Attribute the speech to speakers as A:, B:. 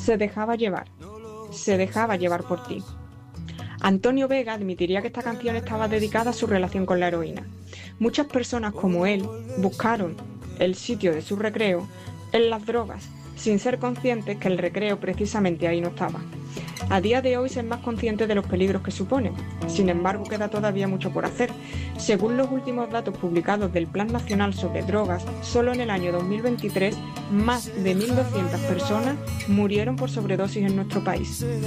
A: Se dejaba llevar por ti. Antonio Vega admitiría que esta canción estaba dedicada a su relación con la heroína. Muchas personas como él buscaron el sitio de su recreo en las drogas, sin ser conscientes que el recreo precisamente ahí no estaba. A día de hoy se es más consciente de los peligros que suponen. Sin embargo, queda todavía mucho por hacer. Según los últimos datos publicados del Plan Nacional sobre Drogas, solo en el año 2023 más de 1.200 personas murieron por sobredosis en nuestro país.